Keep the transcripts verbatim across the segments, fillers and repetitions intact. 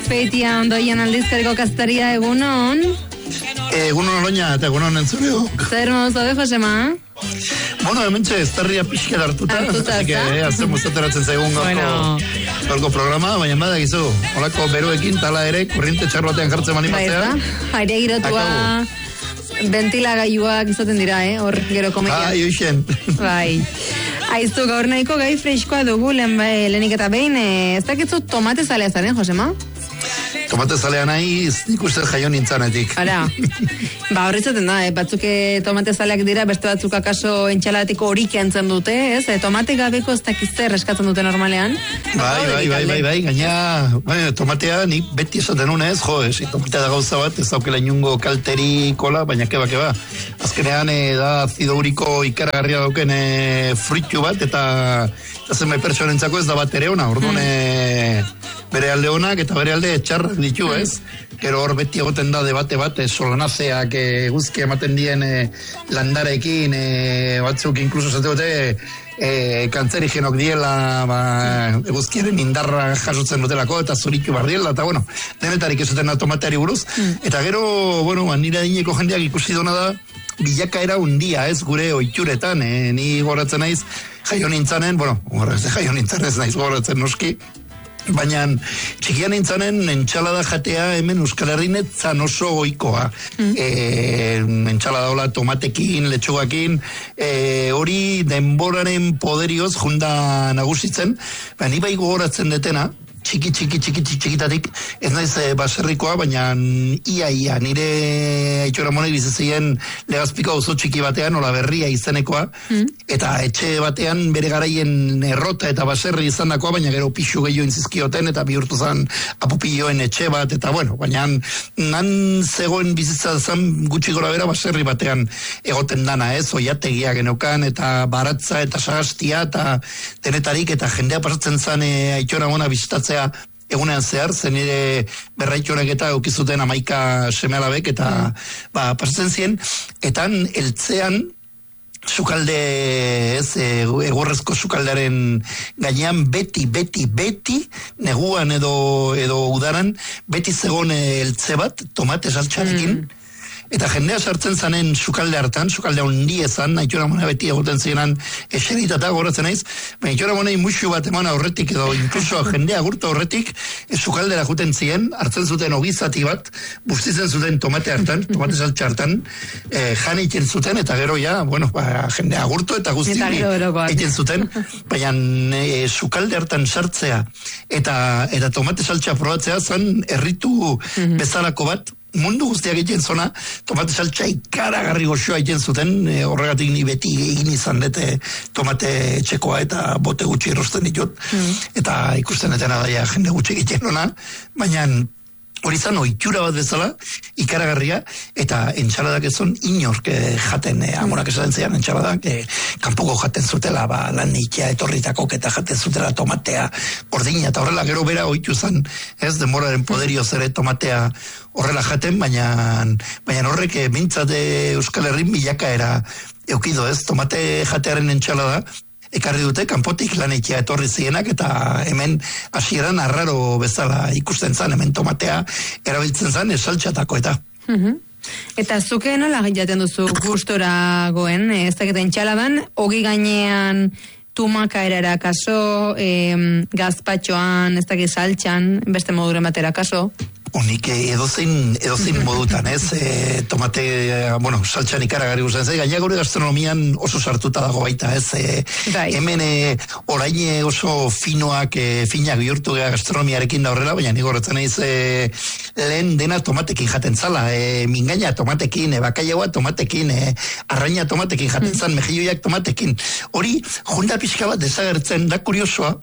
Peitia ondoian aldizkariko kastaria egunon. Egunon aloina eta egunon entzuleo. Zer modu zaude, Josema? Bueno, hementxe estarria pixka hartuta. Hartuta, así que, eh, hacemos ateratzen zaigun gaurko, bueno. gaurko programa, baina bada gizu, holako beroekin tala ere, korriente txarrotean jartzen manimatzea. Baita, aire girotua, ventilagailuak izaten dira, eh? Hor, gero komekia. Ah, joixen. Bai. Aizu, gaur nahiko gai freskoa dugu, lehen bai, lehenik eta behin, eh, ez dakitzu tomate zalea zaren, Josema? Tomate zalea nahi, nik uste jaio nintzanetik. Ara, ba horretzaten da, eh? batzuk tomate zaleak dira, beste batzuk akaso entxalatiko horik entzen dute, ez? E, tomate gabeko ez dakizzer eskatzen dute normalean. Bai, bai, bai, bai, bai, gaina, bai, tomatea nik beti esaten unez, jo, ez, tomatea da gauza bat, ez daukela inungo kalteri kola, baina keba, keba. Azkenean, e, da azido uriko ikaragarria dauken e, fruitu bat, eta zenbait pertsonentzako ez da bat ere ona, orduan, mm. bere alde onak eta bere alde txarrak ditu, ez? Gero hor beti egoten da debate bat, solanazeak eguzki ematen dien e, landarekin, e, batzuk inkluso zateote e, kantzerigenok diela, ba, eguzkiaren indarra jasotzen dutelako, eta zuritu bar diela, eta bueno, denetarik esaten da tomateari buruz. Mm. Eta gero, bueno, nire adineko jendeak ikusi dona da, bilakaera undia, ez, gure oituretan, e, ni goratzen naiz, jaio nintzanen, bueno, jaio nintzanen ez naiz goratzen noski, baina txikian nintzanen entxalada jatea hemen Euskal Herrin etzan oso goikoa. Mm. E, entxalada hola tomatekin, letxugakin, e, hori denboraren poderioz junda nagusitzen, baina ni bai gogoratzen detena, txiki, txiki, txiki, txiki, txikitatik, ez naiz e, baserrikoa, baina ia, ia, nire Aitzora Monek bizitzien legazpiko oso txiki batean, ola berria izenekoa, mm. eta etxe batean bere garaien errota eta baserri izandakoa, baina gero pixu gehiago inzizkioten, eta bihurtu zan apupilloen etxe bat, eta bueno, baina nan zegoen bizitza zan gutxi gora bera baserri batean egoten dana, ez, oiategia genokan, eta baratza, eta sagastia, eta denetarik, eta jendea pasatzen zan e, Aitzora Mona bizitatzen egunean zehar, zen nire berraitxorak eta eukizuten amaika seme-alabek, eta mm. ba, pasatzen zien, etan eltzean sukalde, ez, egurrezko sukaldearen gainean beti, beti, beti, neguan edo, edo udaran, beti zegoen eltze bat, tomate saltxarekin, mm. eta jendea sartzen zanen sukalde hartan, sukalde handi ezan, Aitzora Mona beti egoten zirenan eseritata goratzen naiz, baina Aitzora Monei muxu bat eman aurretik edo inkluso jendea gurtu aurretik, sukaldera juten ziren, hartzen zuten ogizati bat, bustitzen zuten tomate hartan, tomate saltxa hartan, eh, jan egiten zuten, eta gero ja, bueno, ba, jendea gurtu eta guzti egiten zuten, baina e, sukalde hartan sartzea, eta, eta tomate saltxa probatzea zan erritu mm-hmm. bezalako bat, mundu guztiak egiten zona, tomate saltxa ikaragarri goxoa egiten zuten, e, horregatik ni beti egin izan dute tomate txekoa eta bote gutxi erosten ditut, mm. eta ikusten etena daia jende gutxi egiten ona, baina hori zan oitura bat bezala, ikaragarria, eta entxaladak ezon inork eh, jaten, eh, amorak esaten zean entxaladak, eh, kanpoko jaten zutela, ba, lan ikia etorritakok eta jaten zutela tomatea ordina, eta horrela gero bera oitu zan, ez, denboraren poderioz ere tomatea horrela jaten, baina, baina horrek eh, mintzate Euskal Herrin bilakaera eukido, ez, tomate jatearen entxalada, ekarri dute kanpotik lanekia etorri zienak, eta hemen hasieran arraro bezala ikusten zan, hemen tomatea erabiltzen zan esaltxatako eta. Mm-hmm. Eta zuke nola jaten duzu gustora goen, ez dakit entxaladan, ogi gainean tumaka erara kaso, eh, gazpatxoan, ez dakit saltxan, beste moduren batera kaso? Unik edozein, edozein modutan, ez? E, tomate, bueno, saltxan ikaragarri guztien, ez? Gaina gure gastronomian oso sartuta dago baita, ez? E, hemen e, orain oso finoak, e, finak bihurtu gara gastronomiarekin da horrela, baina nik horretzen naiz e, lehen dena tomatekin jaten zala, e, mingaina tomatekin, e, bakaiagoa tomatekin, e, arraina tomatekin jaten zan, mm. mejilloiak tomatekin. Hori, junda pixka bat desagertzen da kuriosoa,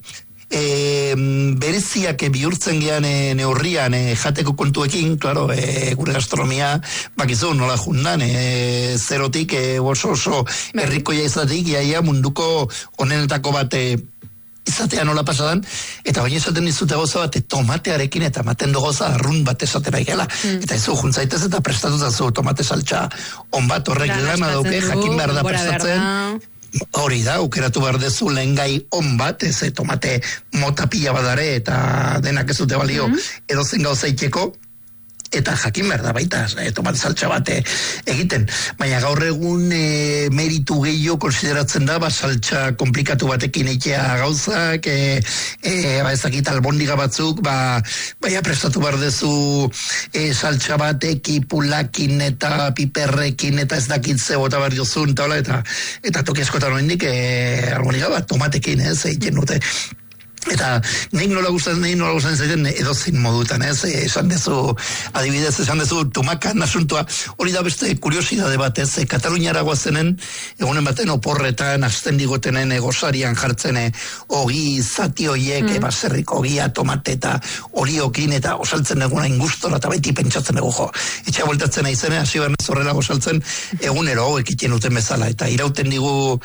E, bereziak bihurtzen gean e, neurrian e, jateko kontuekin, claro, e, gure gastronomia bakizu nola jundan, e, zerotik e, oso oso herrikoia izatik, iaia munduko onenetako bat e, izatea nola pasadan, eta baina esaten dizute goza bat, tomatearekin eta maten goza arrun bat esatera ikela, mm. eta ez juntzaitez eta prestatuta zu tomate saltxa on bat horrek lana dauke, jakin behar da prestatzen, hori da, aukeratu behar dezu lehen gai on bat, ez e, tomate mota pila badare eta denak ez dute balio mm-hmm. edo zen gauza itxeko, eta jakin behar da baita, e, tomate saltsa bate egiten. Baina gaur egun e, meritu gehiago konsideratzen da, ba, saltsa komplikatu batekin eitea gauzak, e, e, ba, ezakit albondiga batzuk, ba, baina prestatu behar dezu e, saltsa bateki pulakin eta piperrekin eta ez dakit ze bota behar jozun, eta, eta, eta toki askotan oindik e, albondiga bat tomatekin, ez, egiten dute. Eta nik nola gustatzen, nik nola gustatzen zaiten edozein modutan, ez? Esan dezu, adibidez, esan dezu, tumakan asuntua, hori da beste kuriosidade bat, ez? Kataluniara guazenen, egunen baten oporretan, azten digotenen gozarian jartzen, ogi zati hoiek, mm. baserrik ogia, tomate eta oliokin, eta osaltzen eguna ingustora, eta baiti pentsatzen egu, jo. Etxea bueltatzen aizene, hasi behar horrela osaltzen, egunero, ekiten uten bezala, eta irauten digu